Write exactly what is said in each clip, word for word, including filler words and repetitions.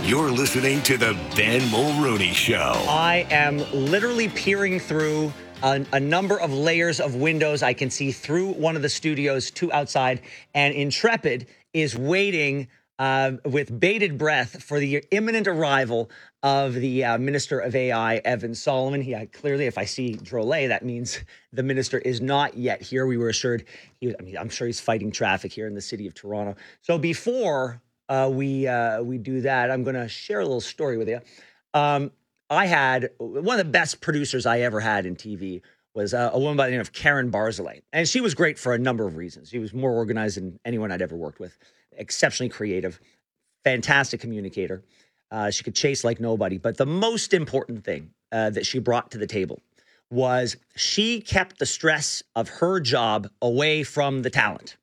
You're listening to the Ben Mulrooney Show. I am literally peering through a, a number of layers of windows. I can see through one of the studios to outside, and Intrepid is waiting uh, with bated breath for the imminent arrival of the uh, Minister of A I, Evan Solomon. He, uh, clearly, if I see Drolet, that means the minister is not yet here. We were assured, he was, I mean, I'm sure he's fighting traffic here in the city of Toronto. So before uh, we uh, we do that, I'm going to share a little story with you. Um, I had one of the best producers I ever had in T V was uh, a woman by the name of Karen Barzilay. And she was great for a number of reasons. She was more organized than anyone I'd ever worked with, exceptionally creative, fantastic communicator. Uh, she could chase like nobody. But the most important thing uh, that she brought to the table was she kept the stress of her job away from the talent.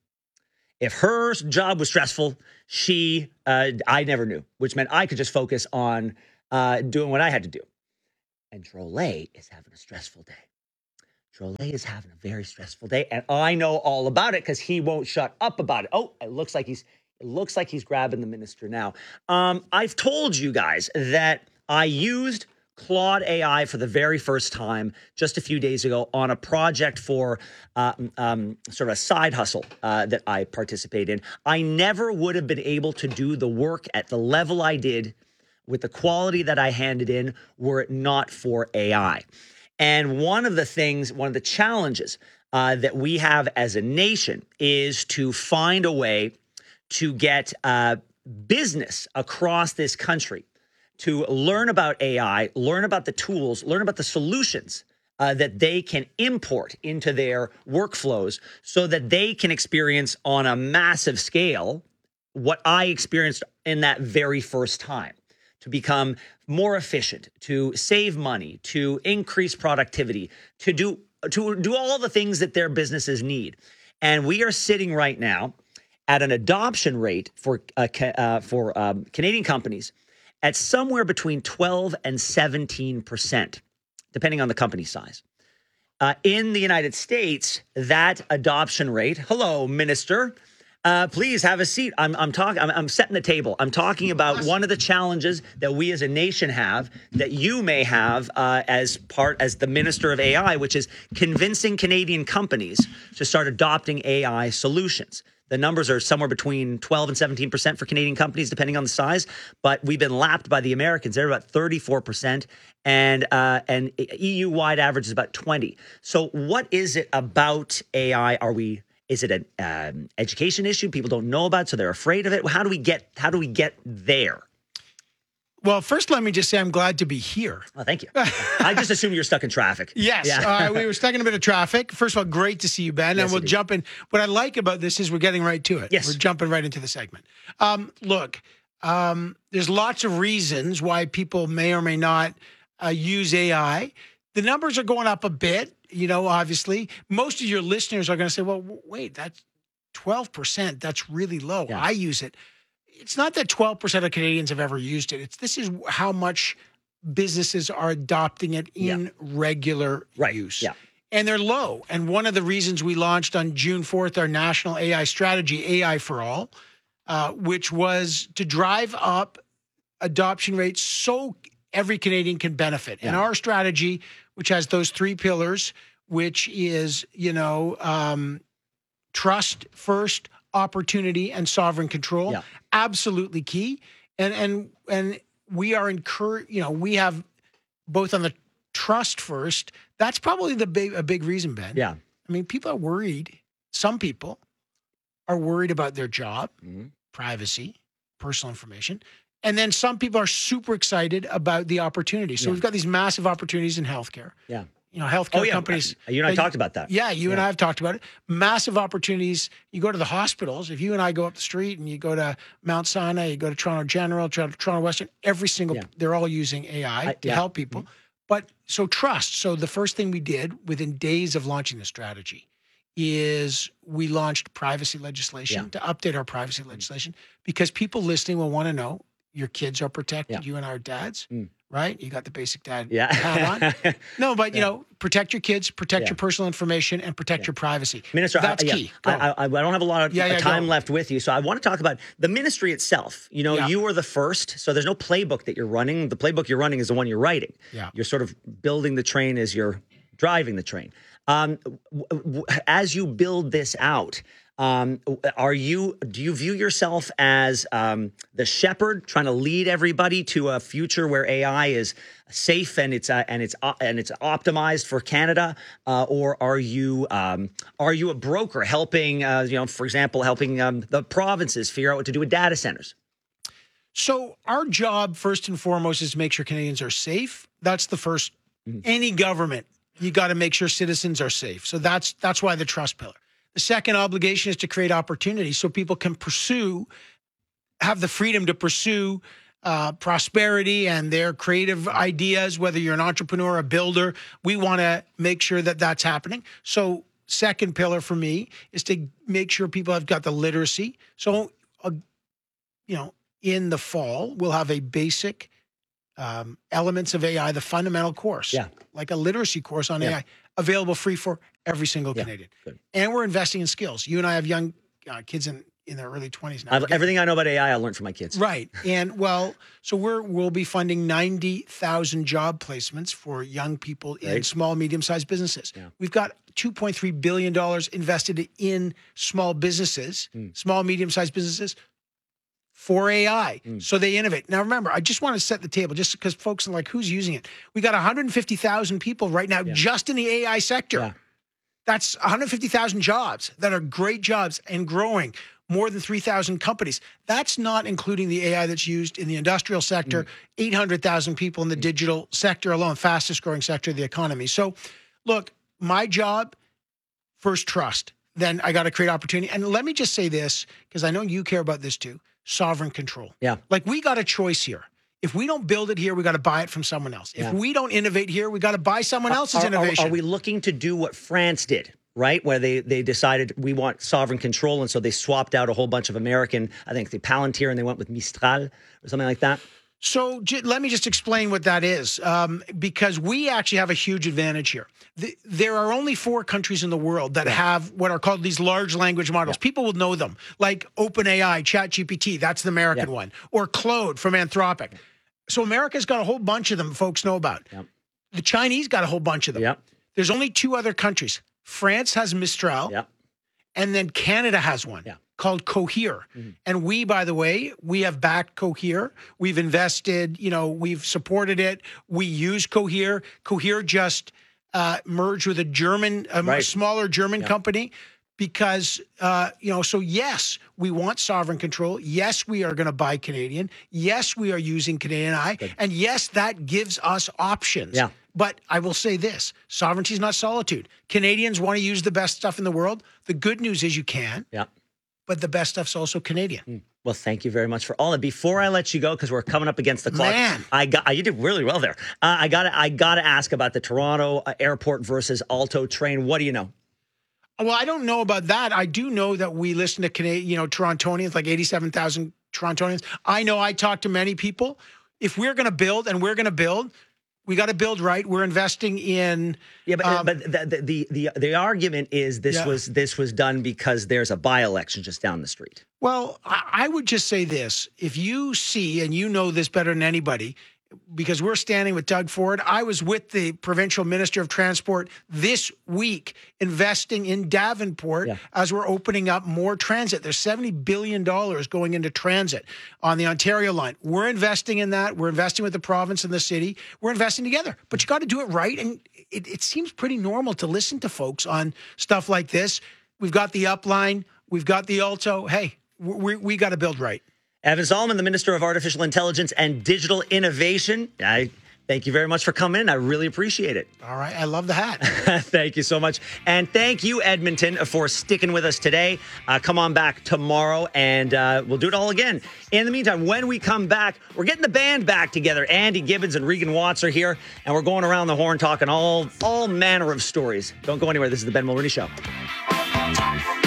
If her job was stressful, she, uh, I never knew, which meant I could just focus on uh, doing what I had to do. And Drolet is having a stressful day. Drolet is having a very stressful day, and I know all about it because he won't shut up about it. Oh, it looks like he's it looks like he's grabbing the minister now. Um, I've told you guys that I used Claude A I for the very first time just a few days ago on a project for uh, um, sort of a side hustle uh, that I participate in. I never would have been able to do the work at the level I did with the quality that I handed in were it not for A I. And one of the things, one of the challenges uh, that we have as a nation is to find a way to get uh, business across this country to learn about A I, learn about the tools, learn about the solutions uh, that they can import into their workflows so that they can experience on a massive scale what I experienced in that very first time. To become more efficient, to save money, to increase productivity, to do to do all the things that their businesses need. And we are sitting right now at an adoption rate for uh, uh, for um, Canadian companies at somewhere between twelve and seventeen percent, depending on the company size. Uh, in the United States, that adoption rate, hello, Minister, Uh, please have a seat. I'm, I'm talking. I'm, I'm setting the table. I'm talking about one of the challenges that we as a nation have, that you may have uh, as part as the Minister of A I, which is convincing Canadian companies to start adopting A I solutions. The numbers are somewhere between twelve and seventeen percent for Canadian companies, depending on the size. But we've been lapped by the Americans. They're about thirty-four percent, and uh, and E U-wide average is about twenty. So, what is it about A I? Are we Is it an um, education issue? People don't know about it, so they're afraid of it. How do we get? How do we get there? Well, first, let me just say I'm glad to be here. Oh, thank you. I just assumed you're stuck in traffic. Yes, Yeah. uh, we were stuck in a bit of traffic. First of all, great to see you, Ben. Yes, and we'll indeed. jump in. What I like about this is we're getting right to it. Yes. We're jumping right into the segment. Um, look, um, there's lots of reasons why people may or may not uh, use A I. The numbers are going up a bit. You know, obviously, most of your listeners are going to say, well, w- wait, that's twelve percent. That's really low. Yeah. I use it. It's not that twelve percent of Canadians have ever used it. It's this is how much businesses are adopting it in Yeah. regular Right. use. Yeah. And they're low. And one of the reasons we launched on June fourth our national A I strategy, A I for All, uh, which was to drive up adoption rates so every Canadian can benefit. And Yeah. our strategy, which has those three pillars, which is, you know, um, trust first, opportunity, and sovereign control, Yeah. absolutely key. And and and we are encouraged, you know, we have both on the trust first. That's probably the big a big reason, Ben. Yeah. I mean, people are worried. Some people are worried about their job, Mhm. privacy, personal information. And then some people are super excited about the opportunity. So Yeah. we've got these massive opportunities in healthcare. Yeah. You know, healthcare Oh, yeah. companies. You and I that- talked about that. Yeah, you and Yeah. I have talked about it. Massive opportunities. You go to the hospitals. If you and I go up the street and you go to Mount Sinai, you go to Toronto General, Toronto, Toronto Western, every single, Yeah. they're all using A I I- to yeah. help people. But so trust. So the first thing we did within days of launching the strategy is we launched privacy legislation to update our privacy legislation because people listening will want to know your kids are protected. Yeah. You and our dads. Mm. right? You got the basic dad Yeah. hat on. No, but, you Yeah. know, protect your kids, protect Yeah. your personal information, and protect your privacy. Minister, That's I, yeah, key. Go I, on. I, I don't have a lot of Yeah, yeah, time go. left with you, so I want to talk about the ministry itself. You know, Yeah. you were the first, so there's no playbook that you're running. The playbook you're running is the one you're writing. Yeah. You're sort of building the train as you're driving the train. Um, w- w- as you build this out, um, are you? Do you view yourself as um, the shepherd, trying to lead everybody to a future where A I is safe and it's uh, and it's uh, and it's optimized for Canada, uh, or are you um, are you a broker helping, uh, you know, for example, helping um, the provinces figure out what to do with data centers? So our job, first and foremost, is to make sure Canadians are safe. That's the first. Any government, you got to make sure citizens are safe. So that's that's why the trust pillar. The second obligation is to create opportunity so people can pursue, have the freedom to pursue uh, prosperity and their creative ideas, whether you're an entrepreneur, a builder. We want to make sure that that's happening. So second pillar for me is to make sure people have got the literacy. So, uh, you know, in the fall, we'll have a basic um, elements of A I, the fundamental course, Yeah. like a literacy course on Yeah. A I, available free for every single Yeah, Canadian. good. And we're investing in skills. You and I have young uh, kids in, in their early twenties now. I've, everything I know about A I, I learned from my kids. Right. And well, so we're we'll be funding ninety thousand job placements for young people in Right. small, medium-sized businesses. Yeah. We've got two point three billion dollars invested in small businesses, Mm. small, medium-sized businesses for A I. Mm. So they innovate. Now, remember, I just want to set the table just because folks are like, who's using it? We got one hundred fifty thousand people right now Yeah. just in the A I sector. Yeah. That's one hundred fifty thousand jobs that are great jobs and growing. More than three thousand companies. That's not including the A I that's used in the industrial sector, Mm. eight hundred thousand people in the digital sector alone, fastest growing sector of the economy. So, look, my job, first trust. Then I got to create opportunity. And let me just say this, because I know you care about this too, sovereign control. Yeah. Like we got a choice here. If we don't build it here, we got to buy it from someone else. Yeah. If we don't innovate here, we got to buy someone else's Are- are- innovation. Are, we looking to do what France did, right? Where they they decided we want sovereign control, and so they swapped out a whole bunch of American, I think the Palantir, and they went with Mistral or something like that. So j- let me just explain what that is, um, because we actually have a huge advantage here. The, there are only four countries in the world that have what are called these large language models. Yeah. People will know them, like OpenAI, ChatGPT, that's the American Yeah. one, or Claude from Anthropic. So America's got a whole bunch of them folks know about. Yep. The Chinese got a whole bunch of them. Yep. There's only two other countries. France has Mistral, Yep. and then Canada has one Yeah. called Cohere. Mhm. And we, by the way, we have backed Cohere. We've invested, you know, we've supported it. We use Cohere. Cohere just uh, merged with a German, um, a Right. smaller German Yeah. company because, uh, you know, so yes, we want sovereign control. Yes, we are going to buy Canadian. Yes, we are using Canadian I. Good. And yes, that gives us options. Yeah. But I will say this, sovereignty is not solitude. Canadians want to use the best stuff in the world. The good news is you can, Yeah. but the best stuff's also Canadian. Well, thank you very much for all that. Before I let you go, because we're coming up against the clock, Man. I got you did really well there. Uh, I got I got to ask about the Toronto uh, airport versus Alto train. What do you know? Well, I don't know about that. I do know that we listen to Canadian, you know, Torontonians, like eighty-seven thousand Torontonians. I know I talk to many people. If we're going to build and we're going to build, we got to build right. We're investing in. Yeah, but Um, but the, the the the the argument is this Yeah. was this was done because there's a by-election just down the street. Well, I, I would just say this. If you see, and you know this better than anybody, because we're standing with Doug Ford, I was with the provincial minister of transport this week investing in Davenport Yeah. as we're opening up more transit. There's seventy billion dollars going into transit on the Ontario line. We're investing in that. We're investing with the province and the city. We're investing together. But you got to do it right. And it, it seems pretty normal to listen to folks on stuff like this. We've got the upline. We've got the Alto. Hey, we, we got to build right. Evan Solomon, the Minister of Artificial Intelligence and Digital Innovation. I thank you very much for coming in. I really appreciate it. All right. I love the hat. Thank you so much. And thank you, Edmonton, for sticking with us today. Uh, come on back tomorrow and uh, we'll do it all again. In the meantime, when we come back, we're getting the band back together. Andy Gibbons and Regan Watts are here, and we're going around the horn talking all, all manner of stories. Don't go anywhere. This is the Ben Mulroney Show.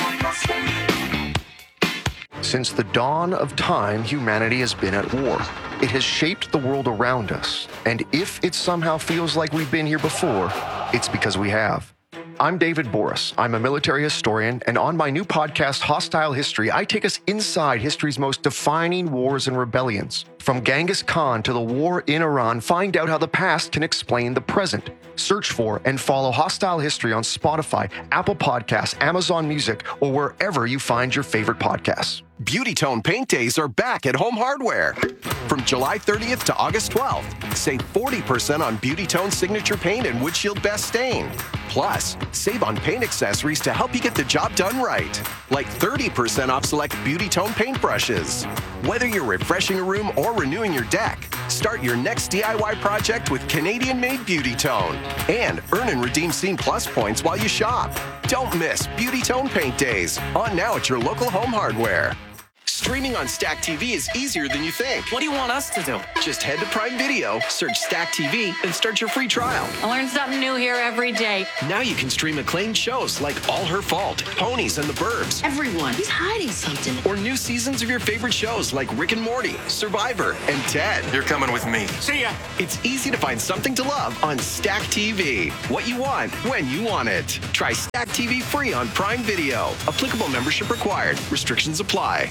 Since the dawn of time, humanity has been at war. It has shaped the world around us, and if it somehow feels like we've been here before, it's because we have. I'm David Boris. I'm a military historian, and on my new podcast, Hostile History, I take us inside history's most defining wars and rebellions. From Genghis Khan to the war in Iran, find out how the past can explain the present. Search for and follow Hostile History on Spotify, Apple Podcasts, Amazon Music, or wherever you find your favorite podcasts. Beauty Tone Paint Days are back at Home Hardware. From July thirtieth to August twelfth, save forty percent on Beauty Tone Signature Paint and Windshield Best Stain. Plus, save on paint accessories to help you get the job done right, like thirty percent off select Beauty Tone paint brushes. Whether you're refreshing a room or renewing your deck, start your next D I Y project with Canadian-made Beauty Tone and earn and redeem Scene Plus points while you shop. Don't miss Beauty Tone Paint Days, on now at your local Home Hardware. Streaming on Stack T V is easier than you think. What do you want us to do? Just head to Prime Video, search Stack T V, and start your free trial. I learn something new here every day. Now you can stream acclaimed shows like All Her Fault, Ponies and the Burbs. Everyone, he's hiding something. Or new seasons of your favorite shows like Rick and Morty, Survivor, and Ted. You're coming with me. See ya! It's easy to find something to love on Stack T V. What you want, when you want it. Try Stack T V free on Prime Video. Applicable membership required. Restrictions apply.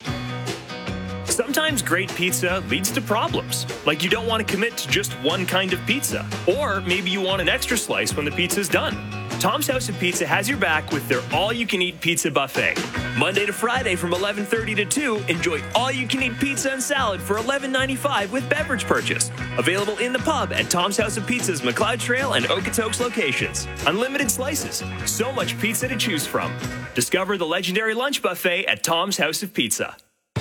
Sometimes great pizza leads to problems, like you don't want to commit to just one kind of pizza, or maybe you want an extra slice when the pizza's done. Tom's House of Pizza has your back with their all-you-can-eat pizza buffet. Monday to Friday from eleven thirty to two, enjoy all-you-can-eat pizza and salad for eleven ninety-five with beverage purchase. Available in the pub at Tom's House of Pizza's McLeod Trail and Okotoks locations. Unlimited slices, so much pizza to choose from. Discover the legendary lunch buffet at Tom's House of Pizza.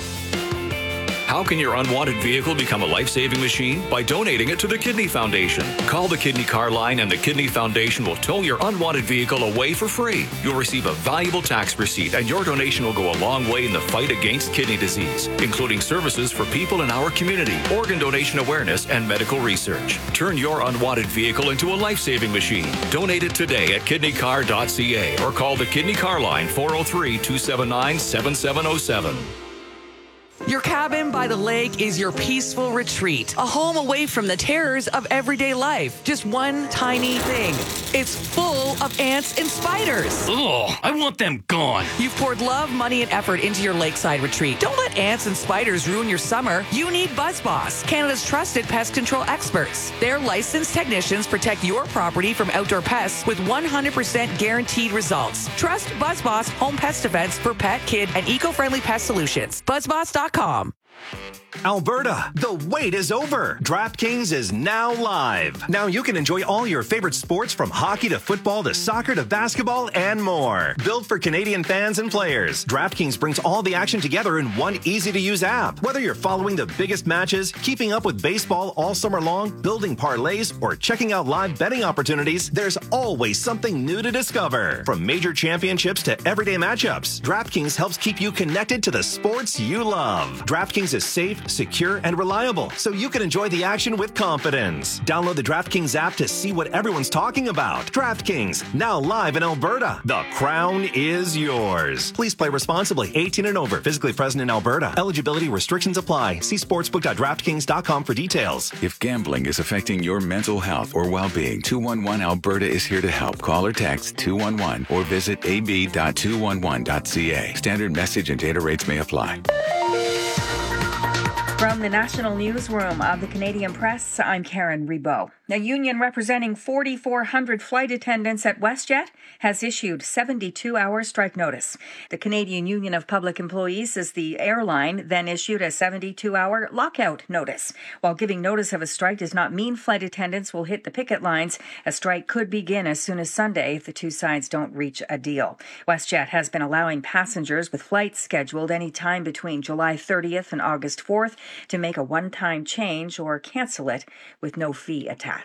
How can your unwanted vehicle become a life-saving machine? By donating it to the Kidney Foundation. Call the Kidney Car Line and the Kidney Foundation will tow your unwanted vehicle away for free. You'll receive a valuable tax receipt and your donation will go a long way in the fight against kidney disease, including services for people in our community, organ donation awareness, and medical research. Turn your unwanted vehicle into a life-saving machine. Donate it today at kidney car dot c a or call the Kidney Car Line four oh three, two seven nine, seven seven oh seven. Your cabin by the lake is your peaceful retreat, a home away from the terrors of everyday life. Just one tiny thing. It's full of ants and spiders. Ugh, I want them gone. You've poured love, money, and effort into your lakeside retreat. Don't let ants and spiders ruin your summer. You need BuzzBoss, Canada's trusted pest control experts. Their licensed technicians protect your property from outdoor pests with one hundred percent guaranteed results. Trust BuzzBoss Home Pest Defense for pet, kid, and eco-friendly pest solutions. BuzzBoss dot com. Alberta, the wait is over. DraftKings is now live. Now you can enjoy all your favorite sports from hockey to football to soccer to basketball and more. Built for Canadian fans and players, DraftKings brings all the action together in one easy-to-use app. Whether you're following the biggest matches, keeping up with baseball all summer long, building parlays, or checking out live betting opportunities, there's always something new to discover. From major championships to everyday matchups, DraftKings helps keep you connected to the sports you love. DraftKings is safe, secure, and reliable, so you can enjoy the action with confidence. Download the DraftKings app to see what everyone's talking about. DraftKings, now live in Alberta. The crown is yours. Please play responsibly. eighteen and over. Physically present in Alberta. Eligibility restrictions apply. See sportsbook dot draftkings dot com for details. If gambling is affecting your mental health or well-being, two one one Alberta is here to help. Call or text two one one or visit a b dot two one one dot c a. Standard message and data rates may apply. From the National Newsroom of the Canadian Press, I'm Karen Rebow. A union representing four thousand four hundred flight attendants at WestJet has issued seventy-two hour strike notice. The Canadian Union of Public Employees says the airline then issued a seventy-two hour lockout notice. While giving notice of a strike does not mean flight attendants will hit the picket lines, a strike could begin as soon as Sunday if the two sides don't reach a deal. WestJet has been allowing passengers with flights scheduled any time between July thirtieth and August fourth to make a one-time change or cancel it with no fee attached.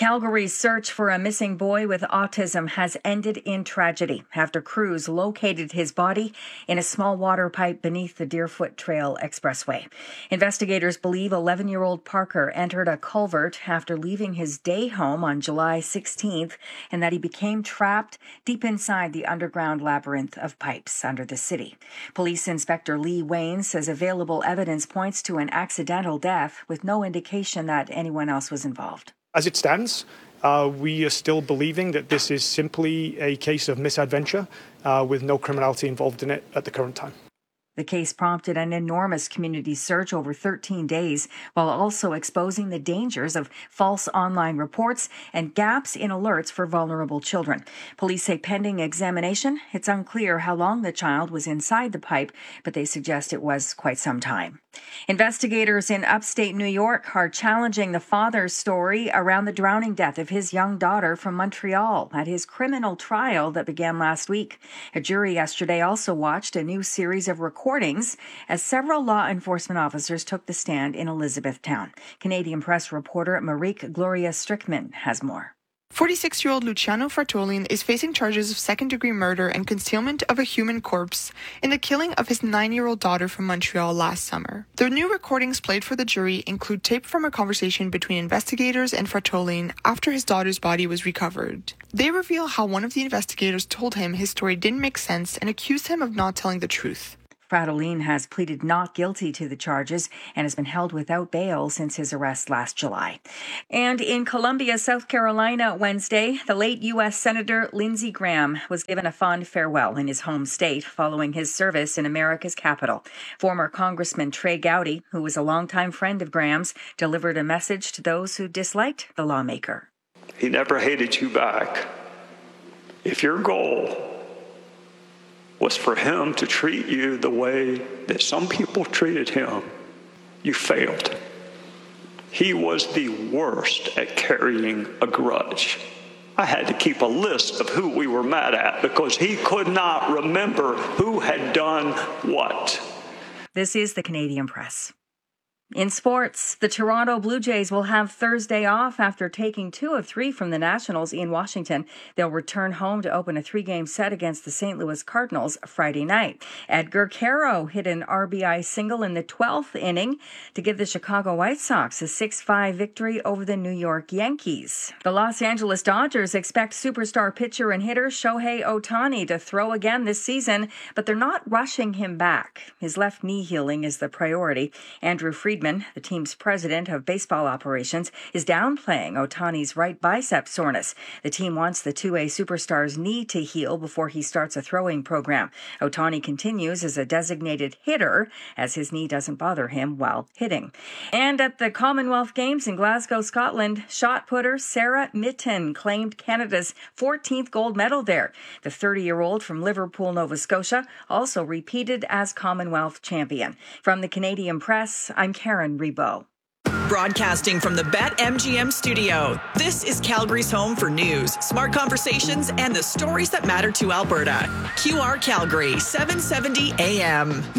Calgary's search for a missing boy with autism has ended in tragedy after crews located his body in a small water pipe beneath the Deerfoot Trail Expressway. Investigators believe eleven-year-old Parker entered a culvert after leaving his day home on July sixteenth and that he became trapped deep inside the underground labyrinth of pipes under the city. Police Inspector Lee Wayne says available evidence points to an accidental death with no indication that anyone else was involved. As it stands, uh, we are still believing that this is simply a case of misadventure uh, with no criminality involved in it at the current time. The case prompted an enormous community search over thirteen days, while also exposing the dangers of false online reports and gaps in alerts for vulnerable children. Police say pending examination, it's unclear how long the child was inside the pipe, but they suggest it was quite some time. Investigators in upstate New York are challenging the father's story around the drowning death of his young daughter from Montreal at his criminal trial that began last week. A jury yesterday also watched a new series of recordings as several law enforcement officers took the stand in Elizabethtown. Canadian Press reporter Marique Gloria Strickman has more. forty-six-year-old Luciano Fratolin is facing charges of second-degree murder and concealment of a human corpse in the killing of his nine-year-old daughter from Montreal last summer. The new recordings played for the jury include tape from a conversation between investigators and Fratolin after his daughter's body was recovered. They reveal how one of the investigators told him his story didn't make sense and accused him of not telling the truth. Fratolin has pleaded not guilty to the charges and has been held without bail since his arrest last July. And in Columbia, South Carolina, Wednesday, the late U S Senator Lindsey Graham was given a fond farewell in his home state following his service in America's capital. Former Congressman Trey Gowdy, who was a longtime friend of Graham's, delivered a message to those who disliked the lawmaker. He never hated you back. If your goal was for him to treat you the way that some people treated him, you failed. He was the worst at carrying a grudge. I had to keep a list of who we were mad at because he could not remember who had done what. This is the Canadian Press. In sports, the Toronto Blue Jays will have Thursday off after taking two of three from the Nationals in Washington. They'll return home to open a three-game set against the Saint Louis Cardinals Friday night. Edgar Caro hit an R B I single in the twelfth inning to give the Chicago White Sox a six five victory over the New York Yankees. The Los Angeles Dodgers expect superstar pitcher and hitter Shohei Ohtani to throw again this season, but they're not rushing him back. His left knee healing is the priority. Andrew Friedman, the team's president of baseball operations, is downplaying Ohtani's right bicep soreness. The team wants the two A superstar's knee to heal before he starts a throwing program. Ohtani continues as a designated hitter as his knee doesn't bother him while hitting. And at the Commonwealth Games in Glasgow, Scotland, shot putter Sarah Mitten claimed Canada's fourteenth gold medal there. The thirty-year-old from Liverpool, Nova Scotia, also repeated as Commonwealth champion. From the Canadian Press, I'm Karen Rebo. Broadcasting from the BetMGM studio, this is Calgary's home for news, smart conversations, and the stories that matter to Alberta. Q R Calgary, seven seventy A M.